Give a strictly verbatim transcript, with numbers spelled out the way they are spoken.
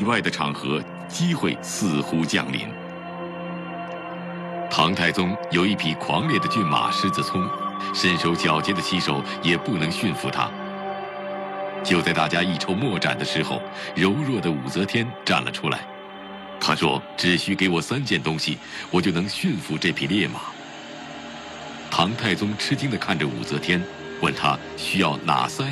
外的场合，机会似乎降临。唐太宗有一匹狂烈的骏马狮子聪，身手矫捷的骑手也不能驯服他。就在大家一筹莫展的时候，柔弱的武则天站了出来。他说：“只需给我三件东西，我就能驯服这匹烈马。”唐太宗吃惊地看着武则天，问他需要哪三